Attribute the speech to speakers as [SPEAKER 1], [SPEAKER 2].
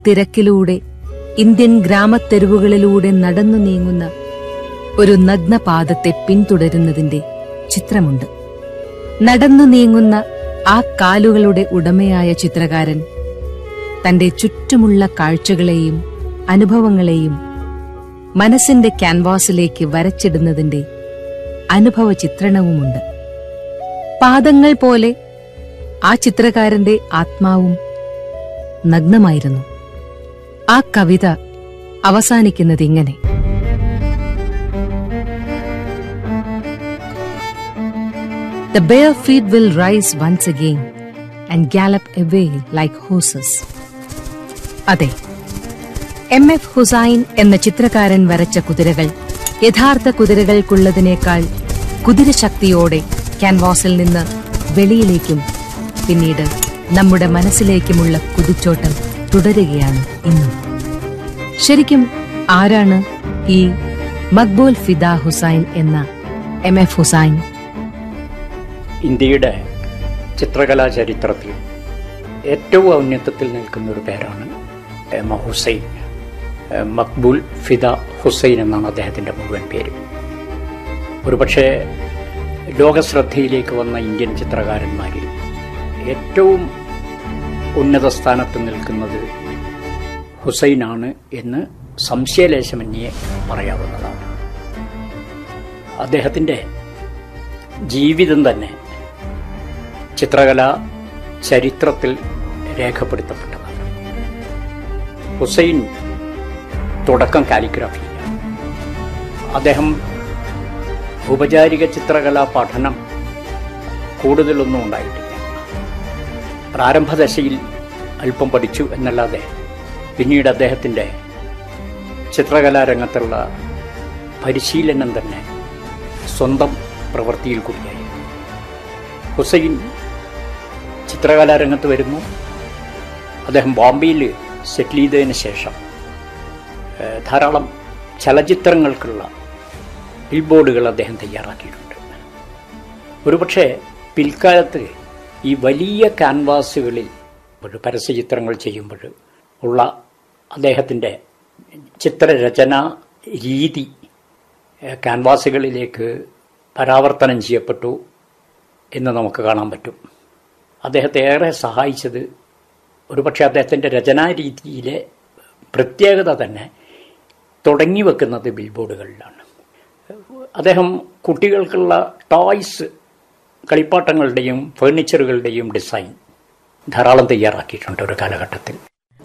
[SPEAKER 1] തിരക്കിലൂടെ Indian ഗ്രാമത്തെരുവുകളിലൂടെ നടന്നു നീങ്ങുന്ന ഒരു നഗ്നപാദത്തെ പിന്തുടരുന്നതിന്റെ ചിത്രമുണ്ട്. നടന്നു നീങ്ങുന്ന ആ കാലുകളുടെ ഉടമയായ ചിത്രകാരൻ തന്റെ ചുറ്റുമുള്ള കാഴ്ചകളെയും അനുഭവങ്ങളെയും മനസ്സിന്റെ ക്യാൻവാസിലേക്ക് വരച്ചിടുന്നതിന്റെ അനുഭവ ചിത്രണവുമുണ്ട്. പാദങ്ങൾ പോലെ ആ ചിത്രകാരന്റെ ആത്മാവും നഗ്നമായിരുന്നു. ആ കവിത അവസാനിക്കുന്നതിങ്ങനെ: The bare feet will rise once again and gallop away like horses. അതെ, M.F. ഹുസൈൻ എന്ന ചിത്രകാരൻ വരച്ച കുതിരകൾ യഥാർത്ഥ കുതിരകൾക്കുള്ളതിനേക്കാൾ കുതിരശക്തിയോടെ ക്യാൻവാസിൽ നിന്ന് വെളിയിലേക്കും പിന്നീട് നമ്മുടെ മനസ്സിലേക്കുമുള്ള കുതിച്ചോട്ടം തുടരുകയാണ് ഇന്നും. ശരിക്കും ആരാണ് ഈ മഖ്ബൂൽ ഫിദ ഹുസൈൻ എന്ന M.F. ഹുസൈൻ?
[SPEAKER 2] ഇന്ത്യയുടെ ചിത്രകലാ ചരിത്രത്തിൽ ഏറ്റവും ഔന്നത്യത്തിൽ നിൽക്കുന്ന ഒരു പേരാണ് ഹുസൈൻ. മഖ്ബൂൽ ഫിദ ഹുസൈൻ എന്നാണ് അദ്ദേഹത്തിൻ്റെ മുഴുവൻ പേര്. ഒരുപക്ഷെ ലോകശ്രദ്ധയിലേക്ക് വന്ന ഇന്ത്യൻ ചിത്രകാരന്മാരിൽ ഏറ്റവും ഉന്നത സ്ഥാനത്ത് നിൽക്കുന്നത് ഹുസൈനാണ് എന്ന് സംശയലേശമന്യേ പറയാവുന്നതാണ്. അദ്ദേഹത്തിൻ്റെ ജീവിതം തന്നെ ചിത്രകലാ ചരിത്രത്തിൽ രേഖപ്പെടുത്തപ്പെട്ടതാണ്. ഹുസൈൻ തുടക്കം കാലിഗ്രാഫിയിലാണ്. അദ്ദേഹം ഔപചാരിക ചിത്രകലാ പഠനം കൂടുതലൊന്നും ഉണ്ടായിട്ടില്ല. പ്രാരംഭദശയിൽ അല്പം പഠിച്ചു എന്നല്ലാതെ പിന്നീട് അദ്ദേഹത്തിൻ്റെ ചിത്രകലാരംഗത്തുള്ള പരിശീലനം തന്നെ സ്വന്തം പ്രവൃത്തിയിൽ കൂടിയായി. ഹുസൈൻ ചിത്രകലാരംഗത്ത് വരുന്നു. അദ്ദേഹം ബോംബെയിൽ സെറ്റിൽ ചെയ്തതിന് ശേഷം ധാരാളം ചലച്ചിത്രങ്ങൾക്കുള്ള ബിൽബോർഡുകൾ അദ്ദേഹം തയ്യാറാക്കിയിട്ടുണ്ട്. ഒരുപക്ഷെ പിൽക്കാലത്ത് ഈ വലിയ ക്യാൻവാസുകളിൽ ഒരു പരസ്യചിത്രങ്ങൾ ചെയ്യുമ്പോൾ ഉള്ള അദ്ദേഹത്തിൻ്റെ ചിത്രരചനാ രീതി ക്യാൻവാസുകളിലേക്ക് പരാവർത്തനം ചെയ്യപ്പെട്ടു എന്ന് നമുക്ക് കാണാൻ പറ്റും. അദ്ദേഹത്തെ ഏറെ സഹായിച്ചത് ഒരുപക്ഷെ അദ്ദേഹത്തിൻ്റെ രചനാരീതിയിലെ പ്രത്യേകത തന്നെ തുടങ്ങി വെക്കുന്നത് ബിൽബോർഡുകളിലാണ്. അദ്ദേഹം കുട്ടികൾക്കുള്ള ടോയ്സ്, കളിപ്പാട്ടങ്ങളുടെയും ഫേർണിച്ചറുകളുടെയും ഡിസൈൻ ധാരാളം തയ്യാറാക്കിയിട്ടുണ്ട് ഒരു കാലഘട്ടത്തിൽ.